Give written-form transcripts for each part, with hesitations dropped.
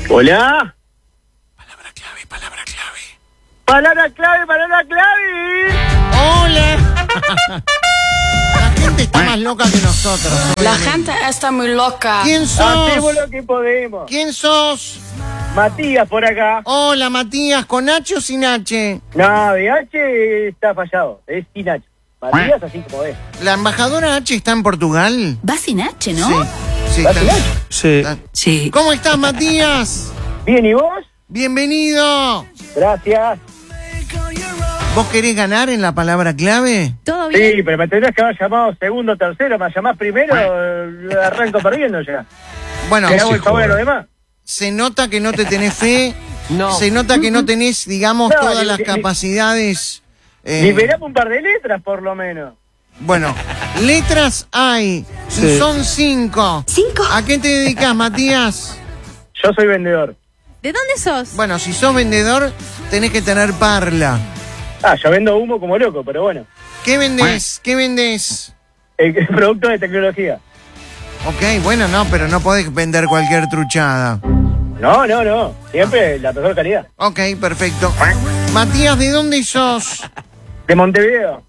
Hola. Palabra clave, palabra clave. Palabra clave, palabra clave. Hola. La gente está más loca que nosotros. La gente está muy loca. ¿Quién Hacemos sos? lo que podemos. ¿Quién sos? Matías por acá. Hola, Matías, ¿con H o sin H? No, de H está fallado. Es sin H. Matías así como es. ¿La embajadora H está en Portugal? Va sin H, ¿no? Sí, ¿Va sin está. H? Sí. Está. Sí. ¿Cómo estás, Matías? Bien, ¿y vos? Bienvenido. Gracias. ¿Vos querés ganar en la palabra clave? ¿Todo bien? Sí, pero me tendrás que haber llamado segundo o tercero. Me llamás primero, arranco perdiendo ya. Bueno, ¿Te hago el favor a los demás? se nota que no te tenés fe. No. Se nota que no tenés, digamos, No, todas las capacidades. Liberame un par de letras, por lo menos. Bueno, letras hay. Sí. Son 5. ¿Cinco? ¿A qué te dedicas, Matías? Yo soy vendedor. ¿De dónde sos? Bueno, si sos vendedor, tenés que tener parla. Yo vendo humo como loco, pero bueno. ¿Qué vendés? ¿Qué vendés? El producto de tecnología. Ok, bueno, no, pero no podés vender cualquier truchada. No. Siempre la mejor calidad. Ok, perfecto. Matías, ¿de dónde sos? De Montevideo.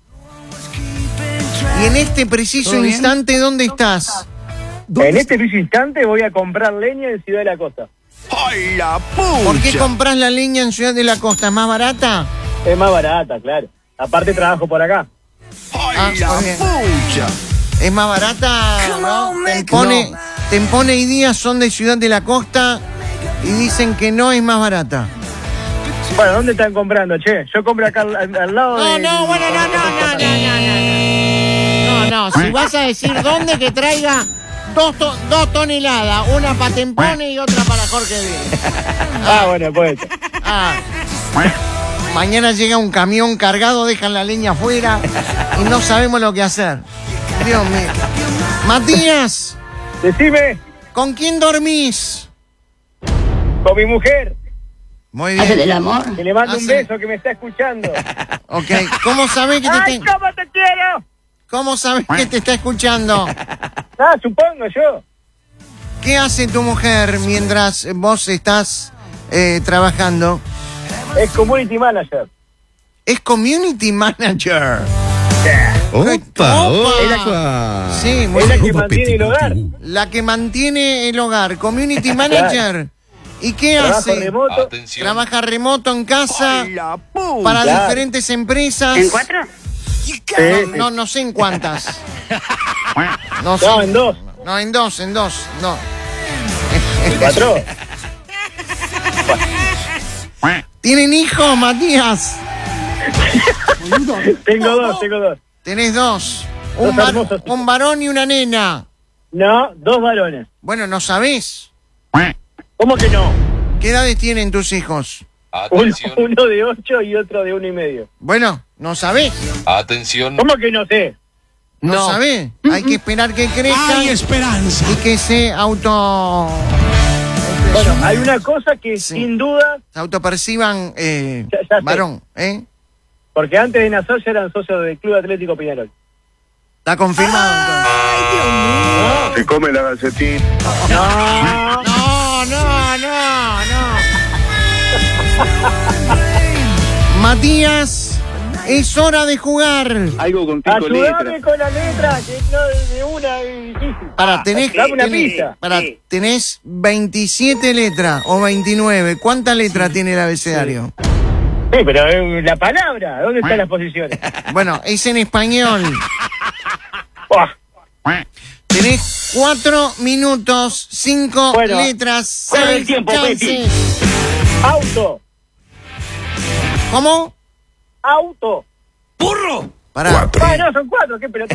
Y en este preciso ¿Todo bien? instante, ¿dónde estás? En este preciso instante voy a comprar leña en Ciudad de la Costa. ¡Ay, la pucha! ¿Por qué compras la leña en Ciudad de la Costa? ¿Es más barata? Es más barata, claro. Aparte trabajo por acá. ¡Ay, la muy bien. pucha! ¿Es más barata? ¿No? Tempone y Díaz son de Ciudad de la Costa y dicen que no es más barata. Bueno, ¿dónde están comprando, che? Yo compro acá al lado de... No, si vas a decir dónde, que traiga dos toneladas, una para Tempone y otra para Jorge Díaz. Bueno, pues. Mañana llega un camión cargado, dejan la leña afuera y no sabemos lo que hacer. Dios mío. Matías, Decime, ¿con quién dormís? con mi mujer, Muy bien. ¿El amor? que le mando un sí. beso, que me está escuchando. Ok, ¿cómo sabés que ¡Ay, cómo te quiero! ¿Cómo sabés que te está escuchando? Supongo yo. ¿Qué hace tu mujer mientras vos estás trabajando? Es community manager. Es community manager. ¡Opa, opa! Sí, muy Es la bien. que mantiene el hogar. La que mantiene el hogar, community manager. ¿Y qué Trabajo hace? remoto. Trabaja remoto en casa ¡Ay, la pucha! para Claro. diferentes empresas. ¿En 4? Sí. No sé en cuántas. No, No, en 2. No, en dos, no. ¿En 4? ¿Tienen hijos, Matías? Tengo dos. Tenés dos. Dos hermosos. Un varón y una nena. No, 2 varones. Bueno, no sabés. ¿Cómo que no? ¿Qué edades tienen tus hijos? Uno de 8 y otro de 1 y medio. Bueno, no sabés. Atención. ¿Cómo que no sé? No sabés. Hay que esperar que crezca ¡Hay esperanza! y que se Bueno, hay una cosa que sin duda, autoperciban Ya sé. varón, ¿eh? porque antes de nacer ya eran socios del Club Atlético Peñarol. Está confirmado entonces. Se come la galletita. No. No. Matías, es hora de jugar. Algo con 5 Ayúdame letras. con la letra, que no de una es difícil. Tenés 27 letras o 29. ¿Cuántas letras tiene el abecedario? Sí, pero la palabra, ¿dónde están las posiciones? Bueno, es en español. Buah. Tenés 4 minutos, 5 Bueno, letras, corre el 6 tiempo, chances. Auto. ¿Cómo? Auto. Pará, No, son 4, qué pelotudo.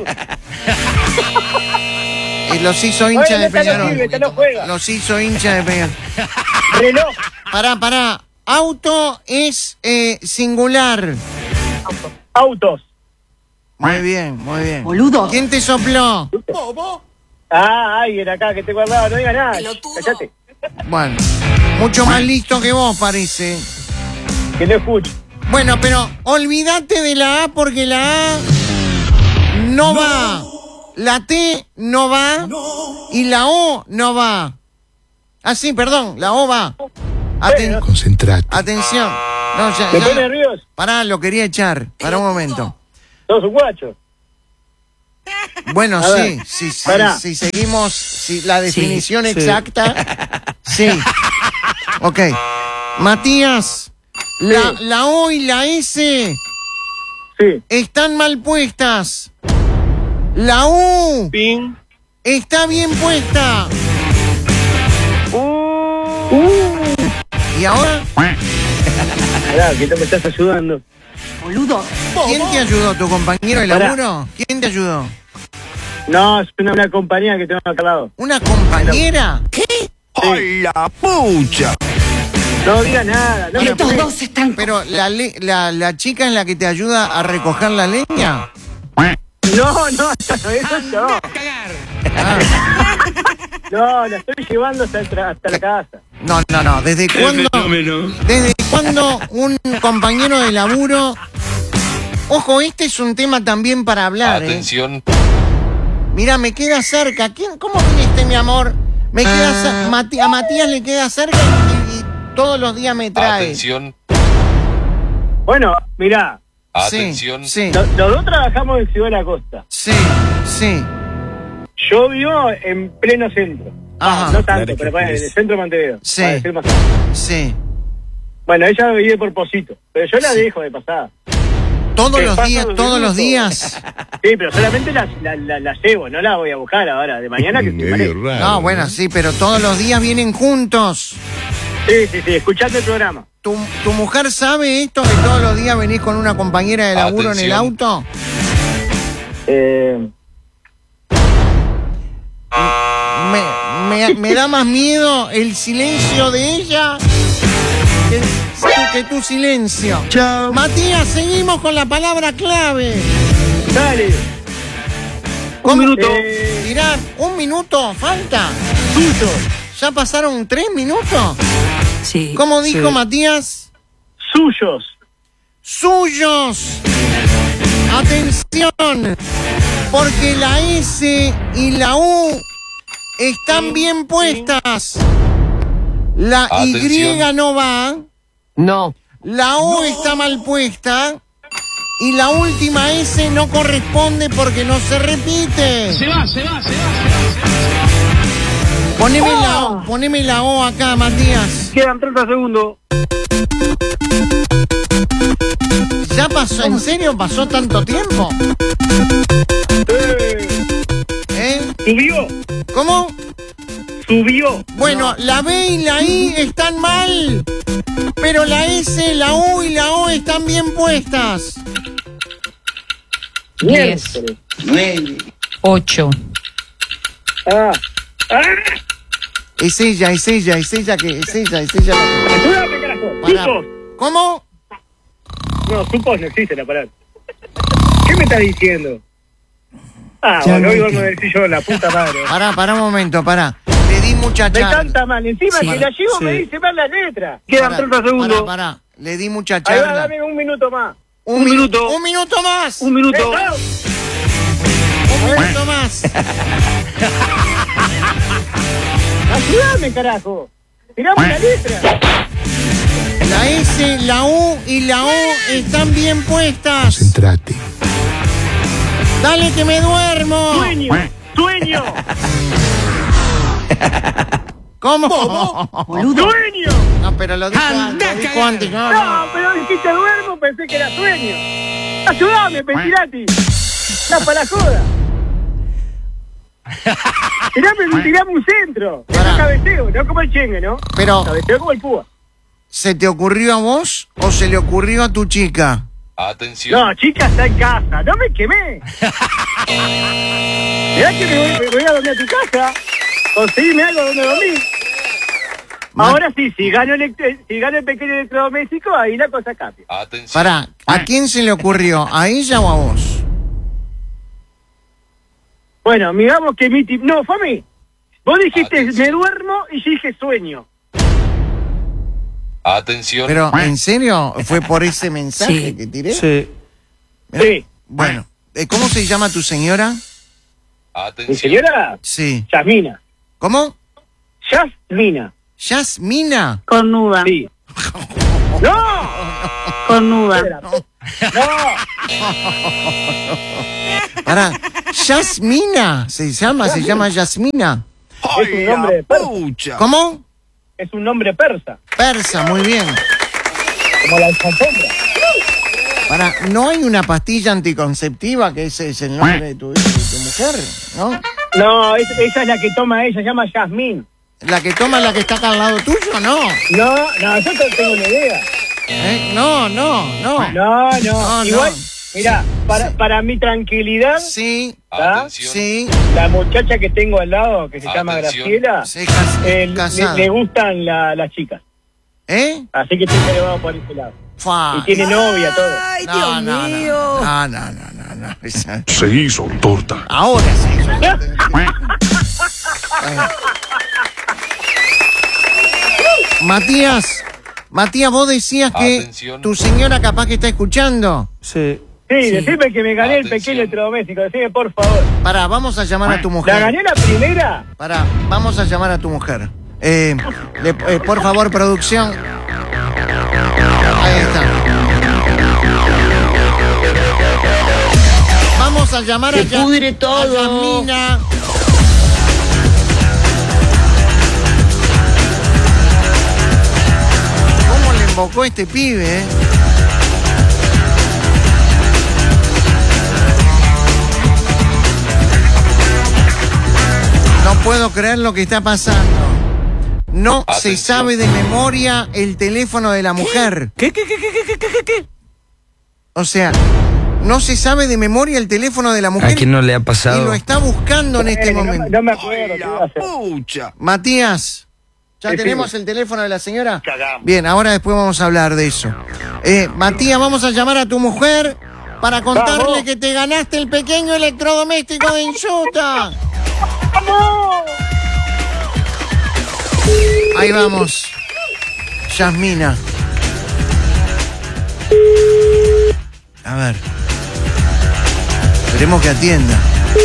los hizo hincha de Esta no Peñarol. sirve, esta no juega. Los hizo hincha de Peñarol. Reloj. Pará. Auto es singular. Autos. Muy bien. Boludo. ¿Quién te sopló? Alguien acá que te guardaba, no digas nada. Cállate. Bueno, mucho más listo que vos parece. Que no escucho. Bueno, pero olvídate de la A porque la A no va. La T no va y la O no va. Ah, sí, perdón, la O va. Aten- Concentrate. Atención. No, ya, ¿Te ya- pone nervioso? Pará, lo quería echar. Pará un momento. Sos un guacho. Bueno, A sí, ver, sí, sí, pará. si seguimos la definición sí. exacta. Sí. Ok. Matías, la O y la S Sí. están mal puestas. La U Ping. está bien puesta. ¿Y ahora? Pará, que te me estás ayudando. Boludo. ¿Quién te ayudó? ¿Tu compañero de Pará. laburo? ¿Quién te ayudó? No, es una compañía que tengo acá al lado. ¿Una compañera? ¡Ay, la pucha! No digas nada. No me Estos pones- dos están... Pero la chica es la que te ayuda a recoger la leña. No, eso no. Ah, No, la estoy llevando hasta la casa. no. ¿Desde cuándo un compañero de laburo? Ojo, este es un tema también para hablar, Atención. Mira, me queda cerca. ¿Cómo viniste, mi amor? Me queda a Matías le queda cerca y todos los días me trae. Atención. Bueno, mirá, Atención. Sí. los dos trabajamos en Ciudad de la Costa. Sí. Yo vivo en pleno centro. Ajá. No tanto, Claro que pero bueno, en es. el centro de Montevideo. Sí. para decir más claro. Sí. Bueno, ella vive por Posito, pero yo la dejo de pasada. Todos ¿Qué los pasa, días, los todos los minutos? días. Sí, pero solamente la llevo, no la voy a buscar ahora, de mañana que se Medio maneje. raro. No, bueno, sí, pero todos los días vienen juntos. Sí, escuchando el programa. ¿Tu mujer sabe esto que todos los días venís con una compañera de laburo en el Atención. auto? Me da más miedo el silencio de ella que tu silencio. Chao. Matías, seguimos con la palabra clave. Dale, ¿Cómo? minuto. Mirá, un minuto, falta. Tuyo, ¿Ya pasaron 3 minutos? Sí. ¿Cómo dijo Matías? suyos. Suyos. Atención, porque la S y la U están bien puestas. La Atención. Y no va. No. La O está mal puesta. Y la última S no corresponde porque no se repite. Se va. Poneme la O acá, Matías. Quedan 30 segundos. ¿Ya pasó? ¿En serio pasó tanto tiempo? ¿Eh? Subió, ¿Cómo? subió. Bueno, la B y la I están mal. Pero la S, la U y la O están bien puestas. 10, 9. 8. Ah. Es ella. Ayúdame, carajo. Pará. Supos. ¿Cómo? No, supos no existe la palabra. ¿Qué me estás diciendo? Ah, Ya bueno, no hoy vamos a entiendo. decir yo la puta madre. Pará un momento, pará. Le di mucha Me charla. canta mal. Encima Sí. que la llevo me dice mal la letra. Quedan 30 segundos. Pará. Le di mucha Ahí va, charla. dame un minuto más. Un minuto. Un minuto más. Un minuto. Un minuto más. Ayúdame, carajo. Tirame la letra. La S, la U y la O están bien puestas. Concentrate. Dale que me duermo. Sueño. ¿Cómo? Boludo. Sueño. No, pero lo dijo antes. No. No, pero dijiste duermo, pensé que era sueño. Ayúdame, Pentirati. Está para la joda. Tirame un centro. Es Pará. un cabeceo, no como el chengue, ¿no? Pero, Cabeceo como el púa. ¿se te ocurrió a vos o se le ocurrió a tu chica? Atención. No, chica, está en casa. No me quemé. Mirá que me voy a dormir a tu casa. Conseguime algo donde dormir. Ahora sí, si gano el pequeño electrodoméstico, ahí la cosa cambia. Atención. Pará, ¿a quién se le ocurrió? ¿A ella o a vos? Bueno, digamos que mi tip... No, fue a mí. Vos dijiste, Atención. me duermo, y yo dije sueño. Atención. Pero, ¿en serio? ¿Fue por ese mensaje Sí. que tiré? Sí. Sí. Bueno, ¿cómo se llama tu señora? Mi Atención. señora, Sí. Yasmina. ¿Cómo? Yasmina. ¿Yasmina? Cornuda. Sí. ¡No! Cornuda. ¡No! Pará, ¿Yasmina? ¿Se llama Yasmina? Es un nombre persa. pucha! ¿Cómo? Es un nombre persa. Persa, muy bien. Como la alfombra. Pará, ¿no hay una pastilla anticonceptiva que ese es el nombre de tu mujer? ¿No? No, esa es la que toma ella, se llama Yasmín. ¿La que toma la que está acá al lado tuyo? No. No, yo no tengo una idea. No. No. Igual, mira, para mi tranquilidad, Sí, Atención. sí. la muchacha que tengo al lado, que se llama Atención. Graciela, Sí, le casada. gustan las chicas. ¿Eh? Así que siempre le vamos por ese lado. Fa. Y tiene novia, todo. Ay, No, Dios no, mío. no. Esa- Se hizo torta. Ahora sí. Matías, vos decías que Atención. tu señora capaz que está escuchando. Sí, decime que me gané el Atención. pequeño electrodoméstico, decime por favor. Pará, vamos a llamar a tu ¿La mujer. gané la primera? Pará, vamos a llamar a tu mujer. Por favor, producción. Ahí está. Vamos a llamar a pudre todo. a Yasmina. ¿Cómo le invocó este pibe, No puedo creer lo que está pasando. No se Atención. sabe de memoria el teléfono de la mujer. ¿Qué? O sea, no se sabe de memoria el teléfono de la mujer. ¿A quién no le ha Y pasado? lo está buscando en este momento. No me acuerdo, ¿qué iba a ¡La hacer? pucha! Matías, ¿ya Sí, tenemos sí. el teléfono de la señora? Cagamos. Bien, ahora después vamos a hablar de eso. Matías, vamos a llamar a tu mujer para contarle Vamos. que te ganaste el pequeño electrodoméstico de Insuta. Ahí vamos. Yasmina. A ver. Esperemos que atienda.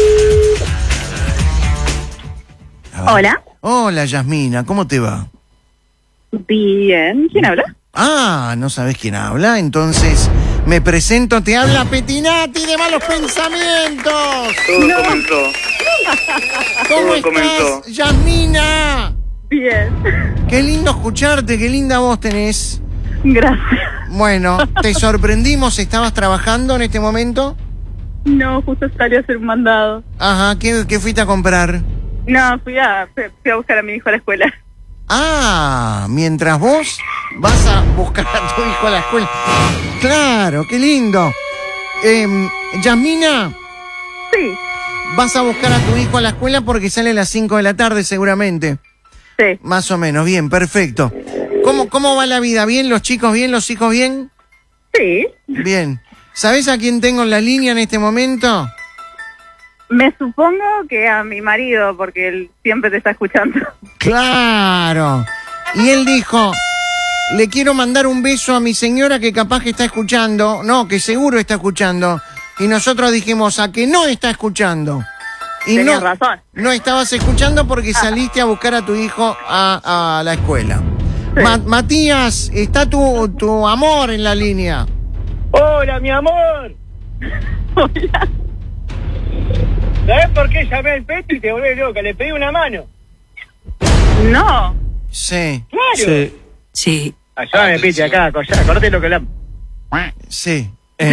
A ver. Hola. Hola, Yasmina, ¿cómo te va? Bien. ¿Quién habla? Ah, ¿no sabes quién habla? Entonces, me presento, te habla Petinati de Malos Pensamientos. Todo comenzó. ¿Cómo estás, comenzó. Yasmina? Bien. Qué lindo escucharte, qué linda voz tenés. Gracias. Bueno, te sorprendimos, ¿estabas trabajando en este momento? No, justo salí a hacer un mandado. Ajá, ¿qué fuiste a comprar? No, fui a buscar a mi hijo a la escuela. Ah, mientras vos vas a buscar a tu hijo a la escuela. Claro, qué lindo. Yasmina, Sí, vas a buscar a tu hijo a la escuela porque sale a las 5 de la tarde seguramente. sí. Más o menos, bien, perfecto. ¿Cómo va la vida? ¿Bien? ¿Los chicos bien? ¿Los hijos bien? Sí. Bien. ¿Sabés a quién tengo en la línea en este momento? Me supongo que a mi marido, porque él siempre te está escuchando. Claro. Y él dijo, le quiero mandar un beso a mi señora que capaz que está escuchando. No, que seguro está escuchando. Y nosotros dijimos, a que no está escuchando. Y Tenías no, razón. no estabas escuchando porque saliste a buscar a tu hijo a la escuela. Sí. Matías, está tu amor en la línea. Hola, mi amor. Hola. ¿Sabés por qué llamé al Peti y te volvés loca? Le pedí una mano. No. Sí, Claro. Sí. Ayúdame, Peti, acá, acordate lo que hablamos. sí.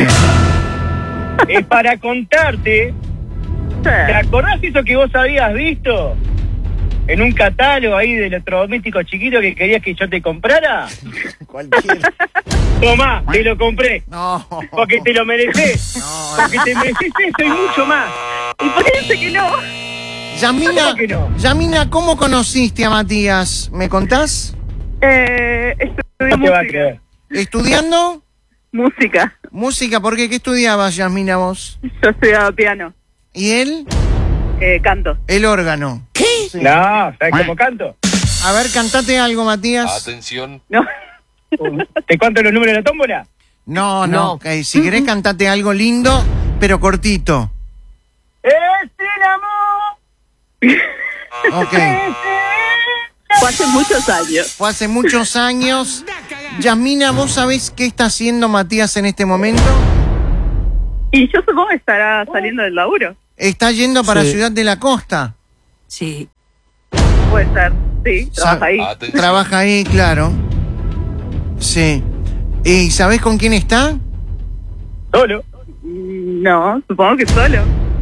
Es para contarte. ¿Te acordás eso que vos habías visto? En un catálogo ahí de electrodomésticos chiquitos que querías que yo te comprara. Cualquiera. Tomá, te lo compré. No. Porque te lo mereces. No. Porque te mereces eso y mucho más. ¿Y por qué dice que no? Yasmina, ¿Cómo que no? Yasmina, ¿cómo conociste a Matías? ¿Me contás? Estudio No te va a música. creer. ¿Estudiando? Música. Música, ¿por qué? ¿Qué estudiabas, Yasmina, vos? Yo estudiaba piano. ¿Y él? Canto. El órgano. ¿Qué? No, ¿sabes cómo canto? A ver, cantate algo, Matías. Atención. No. ¿Te cuento los números de la tómbola? No, No. ok. Si querés, cantate algo lindo, pero cortito. ¡Es el amor! Ok. Fue hace muchos años. Fue hace muchos años. Yasmina, ¿vos sabés qué está haciendo Matías en este momento? Y yo supongo que estará saliendo del laburo. Está yendo para Sí. Ciudad de la Costa. Sí. Puede ser, sí, trabaja ahí. Atención. Trabaja ahí, claro. Sí. ¿Y sabés con quién está? Solo. No, supongo que solo.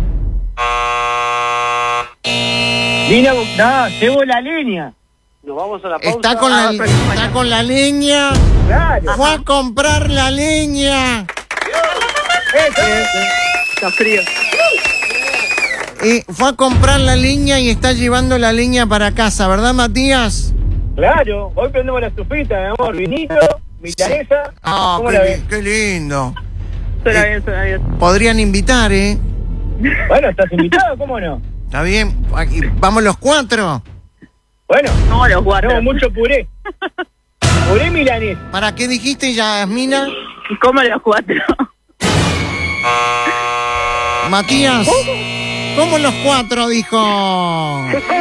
Vine a... No, llevo la leña. Nos vamos a la pausa. Está con la leña. Claro. Fue a comprar la leña. Está frío. Fue a comprar la leña y está llevando la leña para casa, ¿verdad, Matías? Claro, hoy prendemos la estufita, mi amor. Vinito, milanesa. Ah, ¿Cómo la ves? qué lindo. Suena bien, suena bien. Podrían invitar, ¿eh? Bueno, ¿estás invitado? ¿Cómo no? Está bien. Aquí, vamos los 4. Bueno, No, los guardo. tenemos mucho puré. Puré milanés. ¿Para qué dijiste, Yasmina? ¿Cómo los 4? Matías. ¿Cómo los 4? Dijo.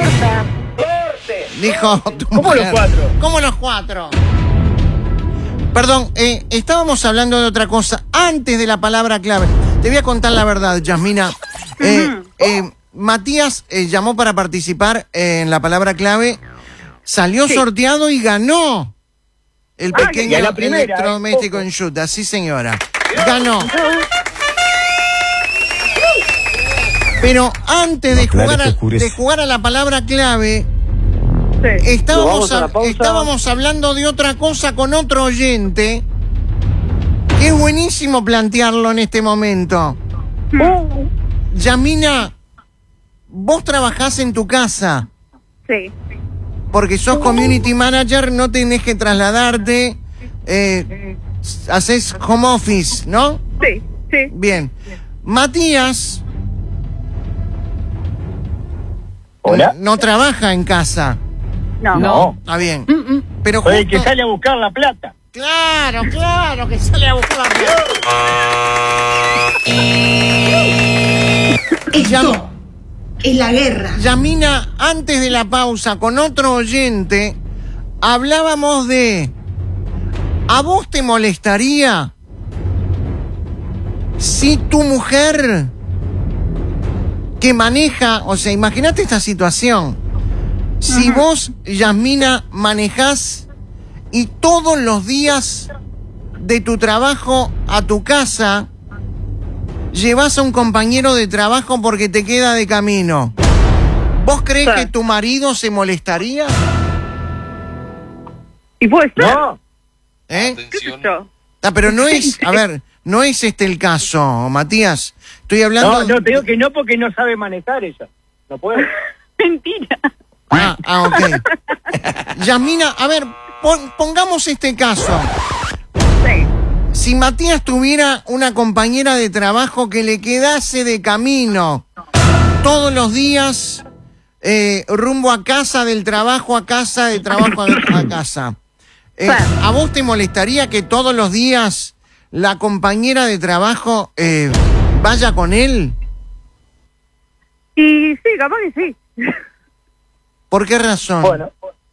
Dijo tu ¿Cómo mujer. los 4? ¿Cómo los 4? Perdón, estábamos hablando de otra cosa antes de la palabra clave. Te voy a contar la verdad, Yasmina. Matías llamó para participar en la palabra clave, salió sorteado y ganó el Ah, pequeño ya la primera, electrodoméstico en Utah. Sí, señora. Ganó. Pero antes de jugar a la palabra clave, Sí. estábamos, Vamos a la pausa. estábamos hablando de otra cosa con otro oyente, que es buenísimo plantearlo en este momento. Yasmina, vos trabajás en tu casa, Sí. porque sos community manager, no tenés que trasladarte, haces home office, ¿no? Sí, sí. Bien. Matías ¿Hola? no trabaja en casa. No. No. Está bien. Pero Soy el que justo... sale a buscar la plata. Claro, claro, que sale a buscar la plata. Esto es la guerra. Yasmina, antes de la pausa, con otro oyente, hablábamos de... ¿A vos te molestaría si tu mujer que maneja... O sea, imagínate esta situación. Si vos, Yasmina, manejás y todos los días de tu trabajo a tu casa llevas a un compañero de trabajo porque te queda de camino, ¿vos crees Sí. que tu marido se molestaría? ¿Y puede ser? No. ¿Eh? ¿Qué sé Atención. yo? Ah, pero no es, a ver, no es este el caso, Matías. Estoy hablando... No, te digo que no porque no sabe manejar ella. No puede. Mentira. Ok. Yasmina, a ver, pongamos este caso. Sí. Si Matías tuviera una compañera de trabajo que le quedase de camino todos los días, rumbo a casa, del trabajo a casa, del trabajo a casa, ¿a vos te molestaría que todos los días la compañera de trabajo vaya con él? Y sí, capaz que sí. ¿Por qué razón? Bueno.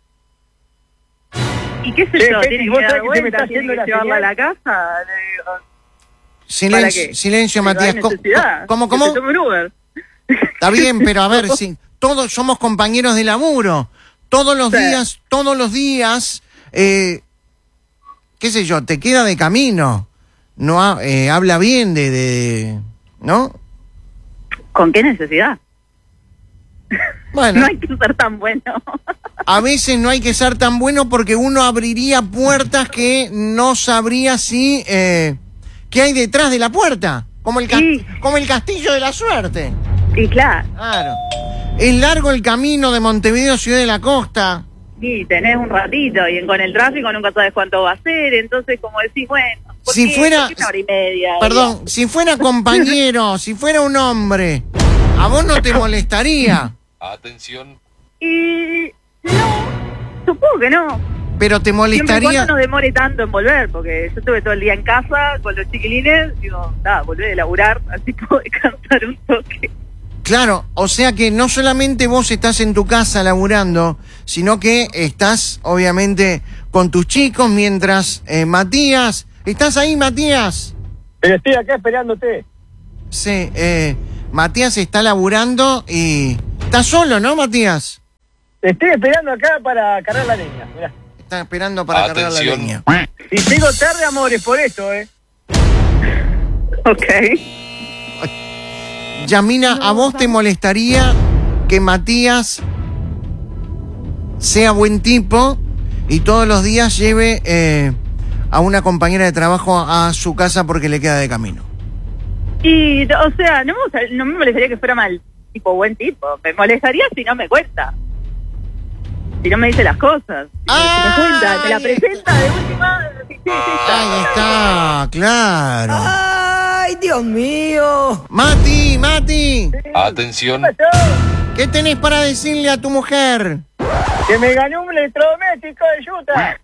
¿Y qué sé Che, yo? Peti, ¿Tiene ¿vos que dar sabés que se me vuelta? está ¿Tiene haciendo que la llevarla a señal? la casa? Le digo, ¿para Silencio, qué? silencio, Pero Matías. hay necesidad. ¿Cómo? Que se tome un Uber. Está bien, pero a ver, si todos somos compañeros de laburo, todos los días, qué sé yo, te queda de camino, no habla bien ¿no? ¿Con qué necesidad? Bueno, No hay que ser tan bueno. a veces no hay que ser tan bueno porque uno abriría puertas que no sabría si qué hay detrás de la puerta, como el Sí. como el castillo de la suerte. Y claro, Claro. Es largo el camino de Montevideo a Ciudad de la Costa. sí, tenés un ratito y con el tráfico nunca sabes cuánto va a ser, entonces como decís, bueno, ¿por Si qué? fuera- ¿Por qué una hora y media? Perdón, si fuera compañero, si fuera un hombre, ¿a vos no te molestaría? Atención. Y no, supongo que no. Pero te Siempre y molestaría... cuando no demore tanto en volver, porque yo estuve todo el día en casa con los chiquilines, digo, volver de laburar, así puedo descansar un toque. Claro, o sea que no solamente vos estás en tu casa laburando, sino que estás, obviamente, con tus chicos mientras Matías... ¿Estás ahí, Matías? Pero estoy acá esperándote. Sí, Matías está laburando y... ¿Estás solo, no, Matías? Te estoy esperando acá para cargar la leña. Mirá. Está esperando para cargar la Atención. leña. Y tengo tarde, amores, por esto, Ok. Yamina, ¿a vos te molestaría que Matías sea buen tipo y todos los días lleve a una compañera de trabajo a su casa porque le queda de camino? Y, o sea, no me molestaría que fuera mal, tipo, buen tipo. Me molestaría si no me cuenta. Si no me dice las cosas. Si me cuenta, te la presenta de última. Sí, Ahí está, claro. ¡Ay, Dios mío! Mati, Atención. ¿qué tenés para decirle a tu mujer? Que me ganó un electrodoméstico de Utah.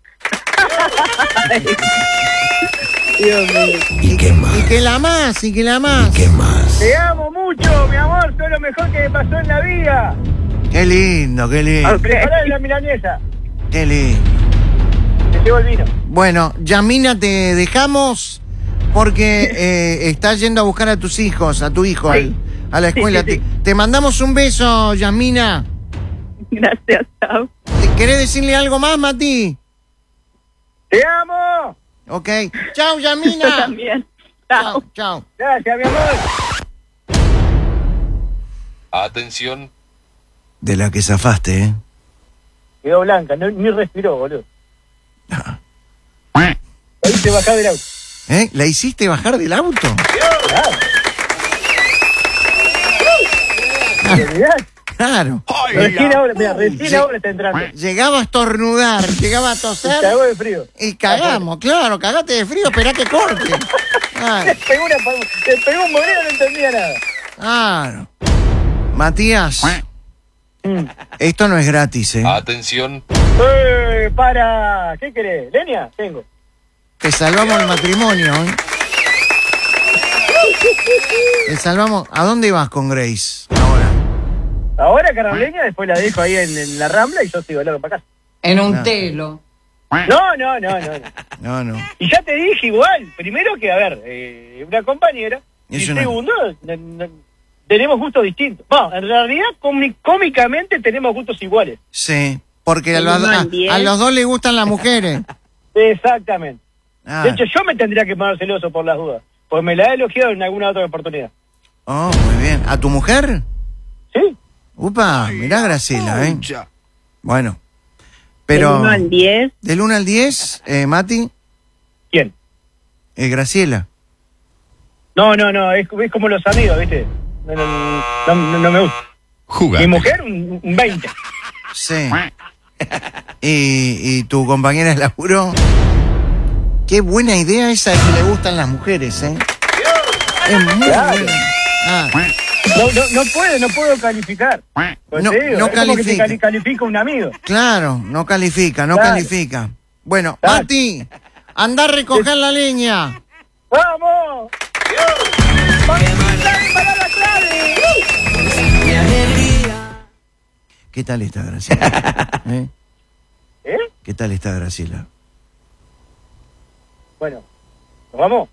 Dios mío. Y que la amás, y que la amás. Te amo mucho, mi amor. Sos lo mejor que me pasó en la vida. Qué lindo, qué lindo, Prepará la milanesa. qué lindo. Te llevo el vino. Bueno, Yamina, te dejamos porque estás yendo a buscar a tus hijos, a tu hijo a la escuela. Sí. Te mandamos un beso, Yamina. Gracias, chao. ¿Querés decirle algo más, Mati? Te amo. Ok. Chao, Yo Yamina. también. Chao. Chao. Gracias, mi amor. Atención. De la que zafaste, ¿eh? Quedó blanca, ni respiró, boludo. Ahí te bajás del auto. ¿Eh? ¿La hiciste bajar del auto? Claro. Claro. Recién ahora, mira, recién ahora está entrando. Llegaba a estornudar, llegaba a toser Cagó de frío. y cagamos, claro, cagate de frío, esperá que corte. Le pegó un moreno, no entendía nada. Claro. Matías, esto no es gratis, ¿eh? Atención. Para... ¿Qué querés? ¿Leña? Tengo. Te salvamos el matrimonio, ¿eh? Te salvamos. ¿A dónde vas con Grace ahora? Ahora cargar leña, después la dejo ahí en la Rambla y yo sigo loco para casa. En un Ah. telo. No. No. Y ya te dije igual. Primero que, a ver, una compañera. Es Y una- segundo, tenemos gustos distintos. Bueno, en realidad, cómicamente tenemos gustos iguales. Sí, porque a Del uno al a 10. los dos les gustan las mujeres. Exactamente. Ah. De hecho, yo me tendría que poner celoso por las dudas. Porque me la he elogiado en alguna otra oportunidad. Oh, muy bien. ¿A tu mujer? ¿Sí? Upa, mirá Graciela, ¿eh? Pucha. Bueno. Del Pero... 1 al 10. Del 1 al 10, Mati, ¿Quién? Graciela. No, es como los amigos, ¿viste? No me gusta. Jugate. Mi mujer, un 20. Sí. ¿Y tu compañera de laburo? Qué buena idea esa de que le gustan las mujeres, ¿eh? Es muy Claro. buena. Ah, No puedo calificar. Pues No- te digo, no es como que te califica. califica un amigo. claro, no califica. Claro. Bueno, Claro. Mati, anda a recoger la leña. ¡Vamos! ¡Dale palabra clave! ¿Qué tal está Graciela? ¿Eh? ¿Qué tal está Graciela? Bueno, ¿nos vamos?